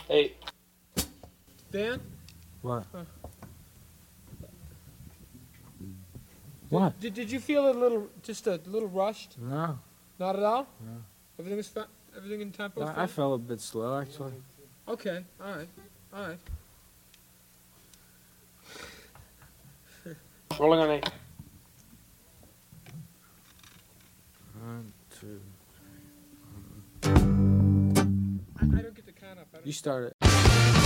8. Dan? What? Huh. What? Did you feel just a little rushed? No. Not at all? No. Everything in tempo? I felt a bit slow, actually. Okay, alright. Alright. Rolling on 8. 1, 2. I don't get the count up. You started.